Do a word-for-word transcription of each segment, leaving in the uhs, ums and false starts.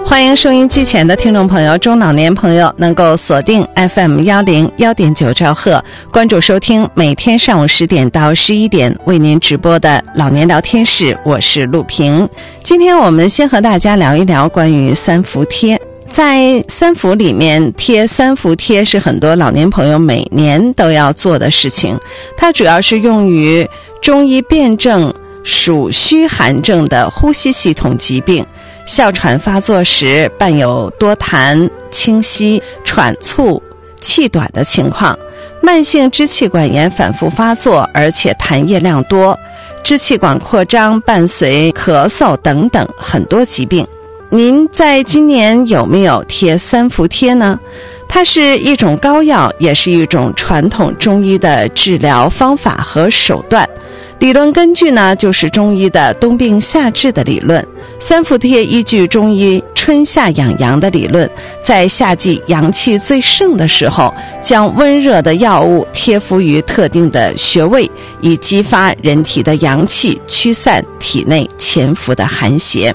欢迎收音机前的听众朋友、中老年朋友能够锁定 F M 一零一点九兆赫，关注收听每天上午十点到十一点为您直播的老年聊天室，我是陆平。今天我们先和大家聊一聊关于三伏贴。在三伏里面贴三伏贴是很多老年朋友每年都要做的事情，它主要是用于中医辨证属虚寒症的呼吸系统疾病，哮喘发作时伴有多痰、清晰、喘促、气短的情况，慢性支气管炎反复发作而且痰液量多，支气管扩张伴随咳嗽等等很多疾病。您在今年有没有贴三伏贴呢？它是一种膏药，也是一种传统中医的治疗方法和手段。理论根据呢，就是中医的冬病夏治的理论。三伏贴依据中医春夏养阳的理论，在夏季阳气最盛的时候，将温热的药物贴敷于特定的穴位，以激发人体的阳气，驱散体内潜伏的寒邪。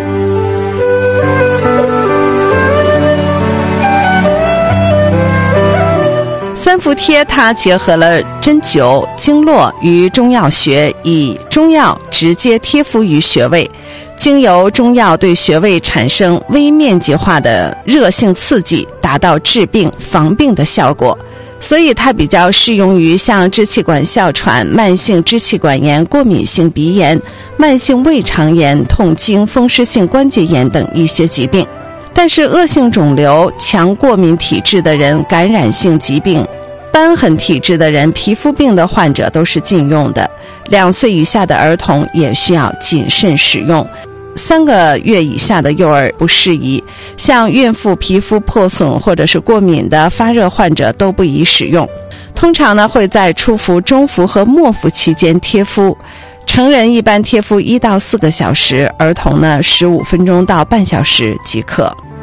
三伏贴它结合了针灸、经络与中药学，以中药直接贴敷于穴位，经由中药对穴位产生微面积化的热性刺激，达到治病防病的效果。所以它比较适用于像支气管哮喘、慢性支气管炎、过敏性鼻炎、慢性胃肠炎、痛经、风湿性关节炎等一些疾病。但是恶性肿瘤、强过敏体质的人、感染性疾病、瘢痕体质的人、皮肤病的患者都是禁用的。两岁以下的儿童也需要谨慎使用，三个月以下的幼儿不适宜。像孕妇、皮肤破损或者是过敏的发热患者都不宜使用。通常呢会在初伏、中伏和末伏期间贴敷。成人一般贴敷一到四个小时，儿童呢十五分钟到半小时即可。